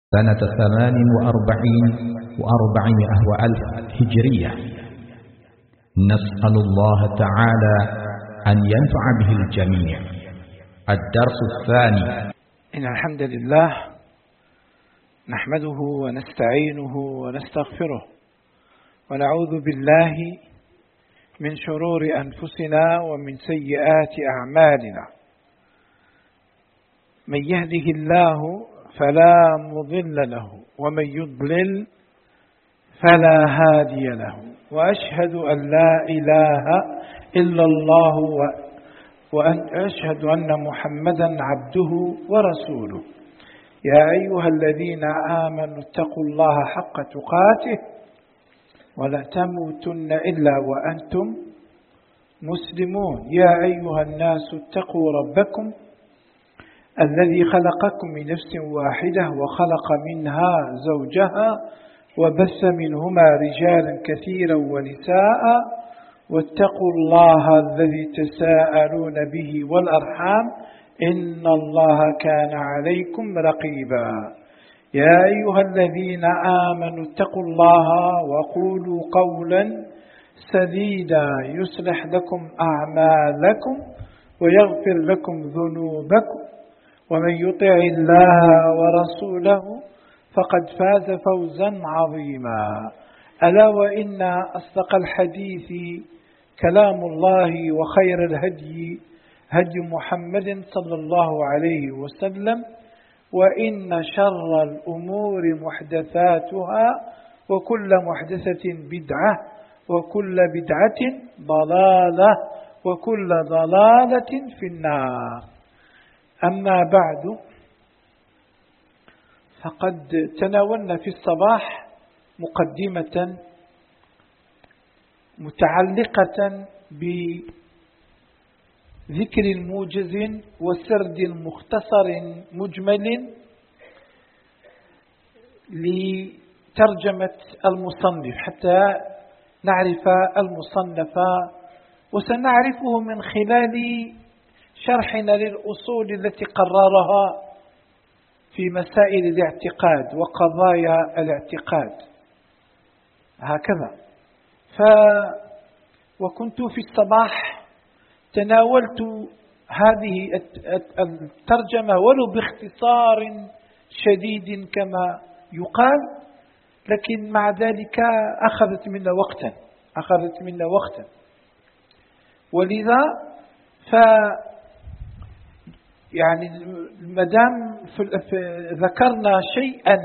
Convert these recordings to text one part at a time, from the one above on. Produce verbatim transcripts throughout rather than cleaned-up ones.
سنة ثمان وأربعين وأربعمائة وألف هجرية. نسأل الله تعالى أن ينفع به الجميع. الدرس الثاني. إن الحمد لله نحمده ونستعينه ونستغفره ونعوذ بالله من شرور أنفسنا ومن سيئات أعمالنا. من يهده الله فلا مضل له ومن يضلل فلا هادي له، وأشهد أن لا إله إلا الله وأن أشهد أن محمدا عبده ورسوله. يا أيها الذين آمنوا اتقوا الله حق تقاته ولا تموتن إلا وأنتم مسلمون. يا أيها الناس اتقوا ربكم الذي خلقكم من نفس واحدة وخلق منها زوجها وبث منهما رجالا كثيرا ونساء، واتقوا الله الذي تساءلون به والأرحام إن الله كان عليكم رقيبا. يا أيها الذين آمنوا اتقوا الله وقولوا قولا سديدا يصلح لكم أعمالكم ويغفر لكم ذنوبكم، ومن يطع الله ورسوله فقد فاز فوزا عظيما. ألا وإن أصدق الحديث كلام الله، وخير الهدي هدي محمد صلى الله عليه وسلم، وإن شر الأمور محدثاتها وكل محدثة بدعة وكل بدعة ضلالة وكل ضلالة في النار. أما بعد، فقد تناولنا في الصباح مقدمة متعلقة بذكر موجز وسرد مختصر مجمل لترجمة المصنف حتى نعرف المصنف، وسنعرفه من خلال شرحنا للأصول التي قررها في مسائل الاعتقاد وقضايا الاعتقاد هكذا. ف وكنت في الصباح تناولت هذه الترجمة ولو باختصار شديد كما يقال، لكن مع ذلك أخذت منا وقتا أخذت منا وقتا ولذا ف يعني مدام ذكرنا شيئا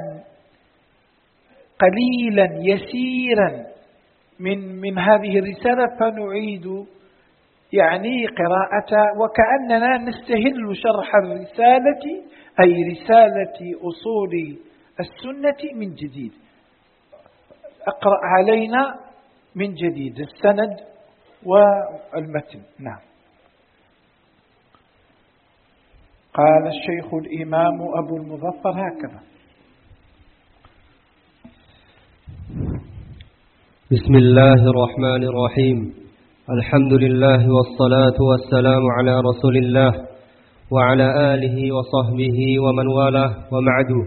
قليلا يسيرا من من هذه الرسالة فنعيد يعني قراءة، وكأننا نستهل شرح الرسالة أي رسالة أصول السنة من جديد. أقرأ علينا من جديد السند والمتن. نعم. قال الشيخ الإمام أبو المظفر هكذا: بسم الله الرحمن الرحيم. الحمد لله والصلاة والسلام على رسول الله وعلى آله وصحبه ومن والاه ومعدوه.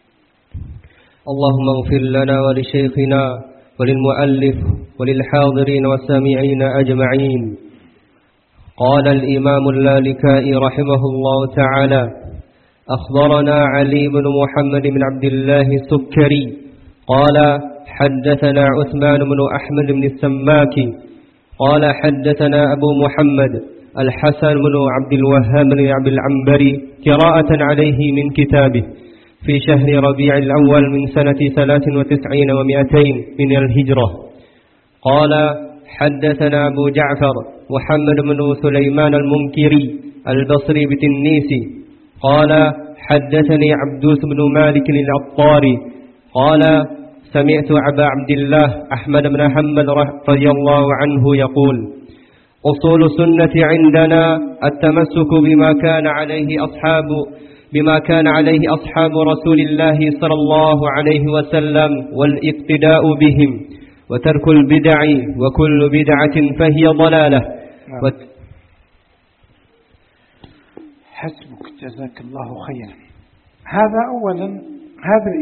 اللهم اغفر لنا ولشيخنا وللمؤلف وللحاضرين والسامعين أجمعين. قال الإمام اللالكائي رحمه الله تعالى: أخبرنا علي بن محمد بن عبد الله السكري قال حدثنا عثمان بن أحمد بن السماكي قال حدثنا أبو محمد الحسن بن عبد الوهاب بن عبد العنبري قراءة عليه من كتابه في شهر ربيع الأول من سنة ثلاث وتسعين ومئتين من الهجرة. قال حدثنا أبو جعفر محمد بن سليمان المنكري البصري بتنيسي قال حدثني عبدوس بن مالك العطاري قال سمعت أبا عبد الله أحمد بن حنبل رضي الله عنه يقول: أصول السنة عندنا التمسك بما كان عليه أصحاب بما كان عليه أصحاب رسول الله صلى الله عليه وسلم والاقتداء بهم، وترك البدع، وكل بدعة فهي ضلالة. وت... حسبك، جزاك الله خيرا. هذا أولا هذا